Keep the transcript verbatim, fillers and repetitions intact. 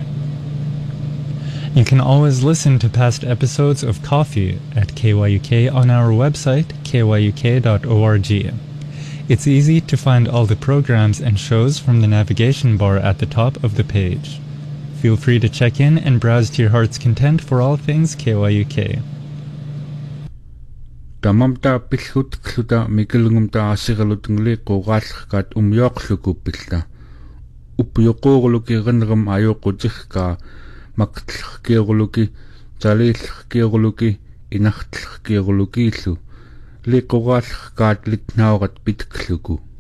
You can always listen to past episodes of Coffee at K Y U K on our website, k y u k dot org. It's easy to find all the programs and shows from the navigation bar at the top of the page. Feel free to check in and browse to your heart's content for all things K Y U K. Tamamta pilhut kluta mikilungumta asigalutungli qoqallqat umyoqlukupilla. Upyoqoqluki qinqam ayoqutihka maqtlqkiqluki talillqkiqluki inaqtlqkiqlukiillu liqoqallqat litnauqat pitkluku.